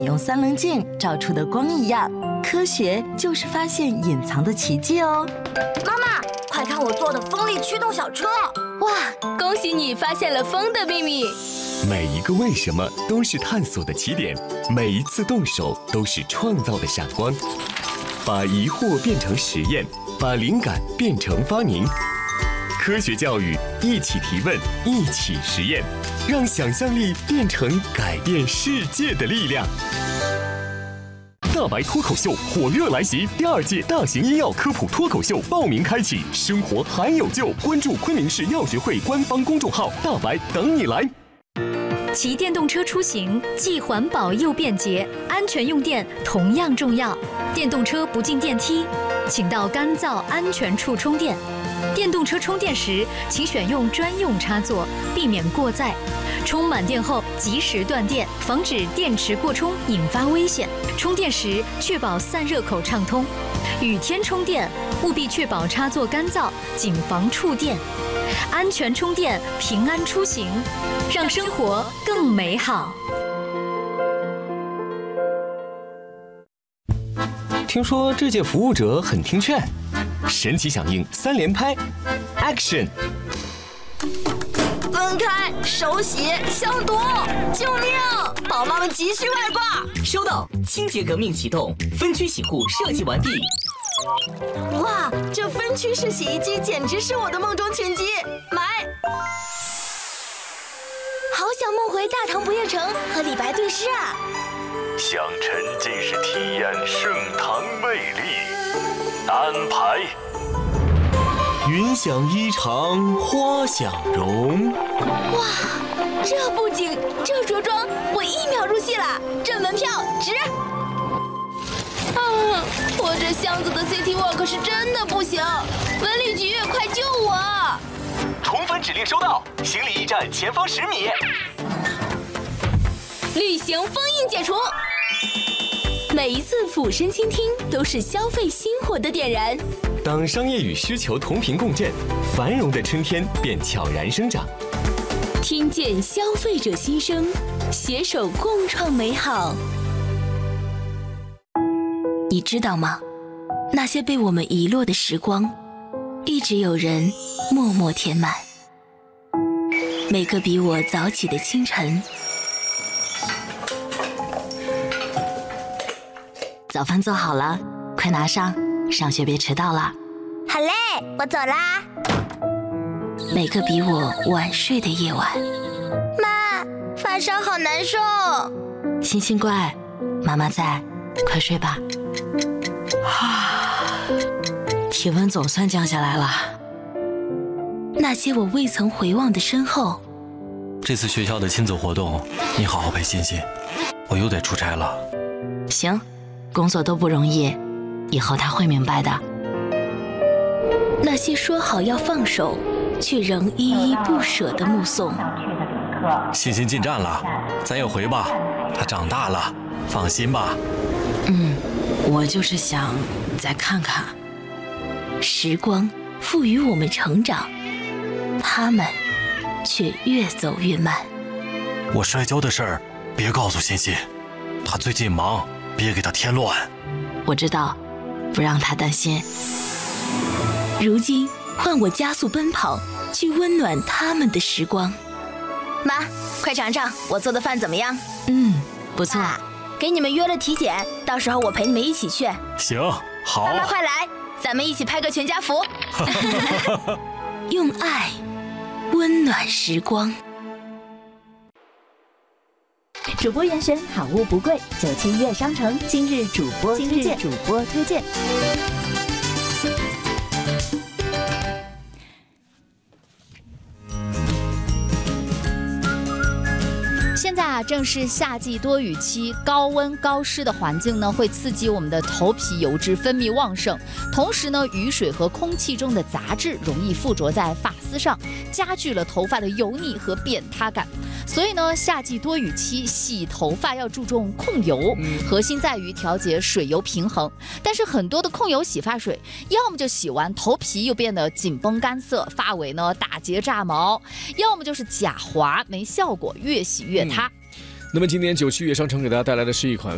用3棱镜照出的光一样。科学就是发现隐藏的奇迹哦！ 妈妈，快看我做的风力驱动小车！ 哇，恭喜你发现了风的秘密！ 每一个为什么都是探索的起点，每一次动手都是创造的闪光。把疑惑变成实验，把灵感变成发明。科学教育，一起提问，一起实验，让想象力变成改变世界的力量。大白脱口秀火热来袭，第2届大型医药科普脱口秀报名开启，生活还有救！关注昆明市药学会官方公众号，大白等你来。 骑电动车出行既环保又便捷，安全用电同样重要。电动车不进电梯，请到干燥安全处充电。电动车充电时，请选用专用插座，避免过载。充满电后及时断电，防止电池过充引发危险。充电时确保散热口畅通。雨天充电务必确保插座干燥，谨防触电。安全充电，平安出行，让生活更美好。 听说这届服务者很听劝，神奇响应3连拍 ，Action！ 分开，手洗，消毒！救命！宝妈们急需外挂。 收到，清洁革命启动，分区洗护设计完毕。 哇，这分区式洗衣机简直是我的梦中情迹，买！好想梦回大唐不夜城和李白对诗啊！ 想沉浸式体验盛唐魅力，安排。 云想衣裳花想容。 哇，这布景，这着装，我1秒入戏了，这门票值！啊，我这箱子的 City Walk 是真的不行，文旅局快救我！ 重返指令收到，行李驿站前方10米。 旅行封印解除。每一次俯身倾听，都是消费心火的点燃。 当商业与需求同频共振，繁荣的春天便悄然生长。 听见消费者心声，携手共创美好。 你知道吗？那些被我们遗落的时光，一直有人默默填满。每个比我早起的清晨， 早饭做好了，快拿上，上学别迟到了。 好嘞，我走啦。每个比我晚睡的夜晚，妈，发烧好难受。 星星乖，妈妈在，快睡吧。体温总算降下来了。 那些我未曾回望的身后。 这次学校的亲子活动，你好好陪欣欣，我又得出差了。 行，工作都不容易，以后他会明白的。 那些说好要放手，却仍依依不舍的目送。 欣欣进站了，咱也回吧，她长大了，放心吧。 我就是想再看看。 时光赋予我们成长，他们却越走越慢。 我摔跤的事儿别告诉欣欣，她最近忙，别给她添乱。 我知道，不让她担心。 如今换我加速奔跑，去温暖他们的时光。妈，快尝尝我做的饭怎么样？ 不错。 给你们约了体检，到时候我陪你们一起去。 行，好。 妈妈快来，咱们一起拍个全家福。用爱温暖时光。 主播原神好物不贵，97悦商城今日主播推荐。现在啊，正是夏季多雨期，高温高湿的环境呢，会刺激我们的头皮油脂分泌旺盛，同时呢，雨水和空气中的杂质容易附着在发丝上，加剧了头发的油腻和扁塌感。所以呢，夏季多雨期洗头发要注重控油，核心在于调节水油平衡。但是很多的控油洗发水，要么就洗完头皮又变得紧绷干涩，发尾呢打结炸毛，要么就是假滑没效果，越洗越塌。 那么今年97悦商城给大家带来的是一款